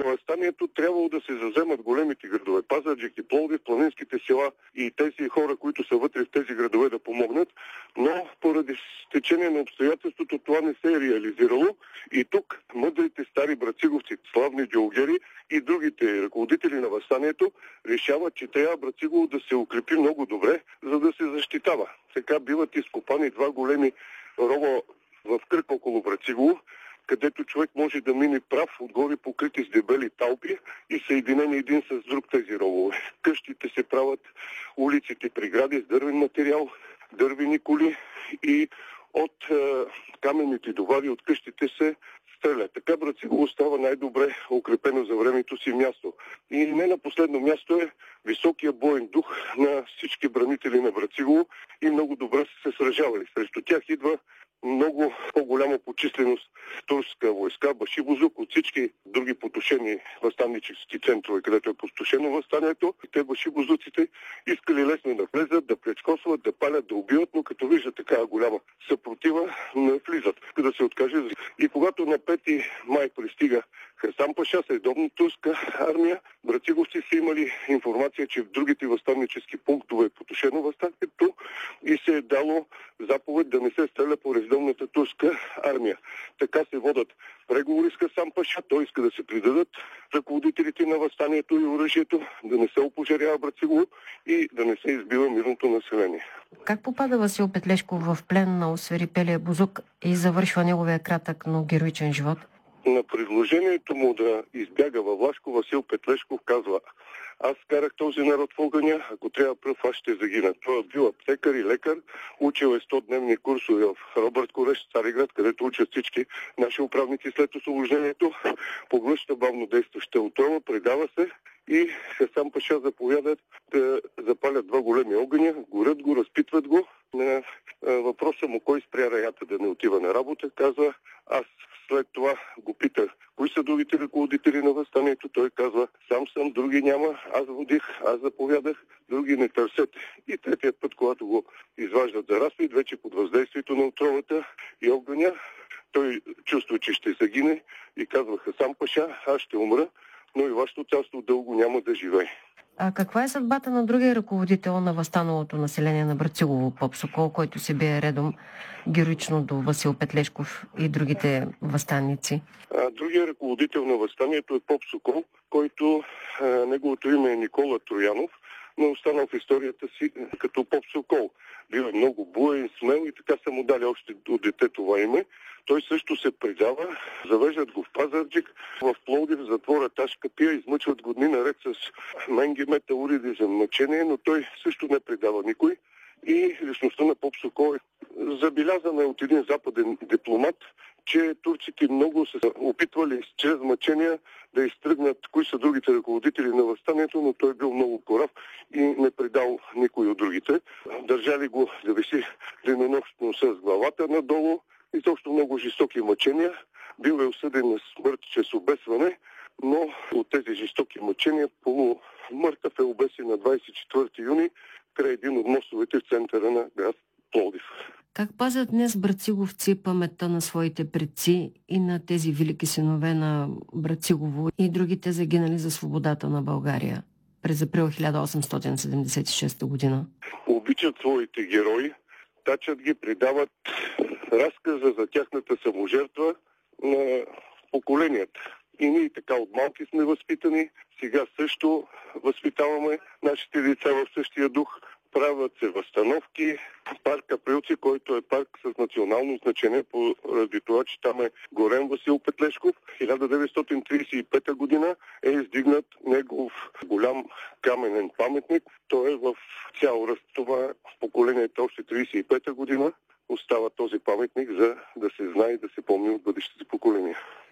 въстанието трябвало да се заземат големите градове. Пазарджик и Пловдив, планинските села и тези хора, които са вътре в тези градове, да помогнат, но поради стечение на обстоятелството това не се е реализирало и тук мъдрите стари брациговци, славни джолгери и другите ръководители на въстанието решават, че трябва Брацигово да се укрепи много добре, за да се защитава. Сега биват изкопани два големи рова в кръг около Брацигово, където човек може да мине прав, отгоре покрити с дебели талпи и съединени един с друг тези ровове. Къщите се правят, улиците прегради с дървен материал, дървени коли и от каменните довари от къщите се стрелят. Така Брацигово става най-добре укрепено за времето си място. И не на последно място е високия боен дух на всички бранители на Брацигово и много добре са се сражавали. Срещу тях идва много по-голяма по численост турска войска, Башибозук от всички други потушени въстаннически центрове, където е пустошено въстанието. И те башибозуците искали лесно да влезат, да прескосват, да палят, да убиват, но като виждат такава голяма съпротива, не влизат, да се откаже. И когато на 5 май пристига Хасан Паша, редовна турска армия, брациговци са имали информация, че в другите въстаннически пунктове е потушено въстанието и се е дало заповед да не се стреля по редовната турска армия. Така се водят преговори с Хасан Паша. Той иска да се придадат ръководителите на въстанието и оръжието, да не се опожарява Брацигово и да не се избива мирното население. Как попада Васил Петлешков в плен на освирепелия Бузук и завършва неговия кратък, но героичен живот? На предложението му да избяга във Влашко, Васил Петлешков казва: аз карах този народ в огъня, ако трябва пръв, аз ще загина. Той е бил аптекар и лекар, учил е 100-дневни курсове в Робърт Кореш, Цариград, където учат всички наши управници след освобождението. Поглъща бавно действаща отрова, предава се и Хасан Паша заповядат да запалят два големи огъня, горят го, разпитват го. На въпроса му кой спря раята да не отива на работа, казва: аз. След това го питах кои са другите ръководители на въстанието. Той казва: сам съм, други няма, аз водих, аз заповядах, други не търсете. И третият път, когато го изваждат за разпит, вече под въздействието на отровата и огъня, той чувства, че ще загине и казва: Хасан Паша, аз ще умра, но и вашето царство дълго няма да живее. А каква е съдбата на другия ръководител на въстаналото население на Брацигово, Поп Сокол, който се бие редом героично до Васил Петлешков и другите въстанници? Другия ръководител на въстанието е Поп Сокол, който неговото име е Никола Троянов, но останал в историята си като Поп Сокол. Бил е много буен, смел и така са му дали още от дете това име. Той също се предава, завеждат го в Пазарджик, в Пловдив, в затвора Ташкапия, измъчват го дни наред с менгимета, уреди за мъчение, но той също не предава никой. И личността на Поп Сокол е забелязана от един западен дипломат, че турците много се опитвали чрез мъчения да изтръгнат кои са другите ръководители на въстанието, но той бил много корав и не предал никой от другите. Държали го да виси денонощно с главата надолу и точно много жестоки мъчения. Бил е осъден на смърт чрез обесване, но от тези жестоки мъчения полумъртъв е обесен на 24 юни край един от мостовете в центъра на град Пловдив. Как пазят днес брациговци паметта на своите предци и на тези велики синове на Брацигово и другите загинали за свободата на България през април 1876 година? Обичат своите герои, тачат ги, предават разказа за тяхната саможертва на поколенията. И ние така от малки сме възпитани, сега също възпитаваме нашите деца в същия дух. Правят се възстановки. Парк Априлци, който е парк с национално значение, поради това, че там е горен Васил Петлешков. 1935 година е издигнат негов голям каменен паметник. Той е в цял ръст. Това поколението още 35 година остава този паметник, за да се знае и да се помни от бъдещите поколения.